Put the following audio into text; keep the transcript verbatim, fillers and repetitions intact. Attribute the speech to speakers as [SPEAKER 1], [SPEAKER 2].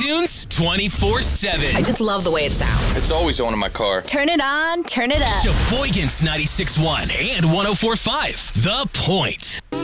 [SPEAKER 1] iTunes twenty-four seven.
[SPEAKER 2] I just love the way it sounds.
[SPEAKER 3] It's always on in my car.
[SPEAKER 4] Turn it on, turn it up.
[SPEAKER 1] Sheboygan's ninety-six point one and one oh four point five. The Point.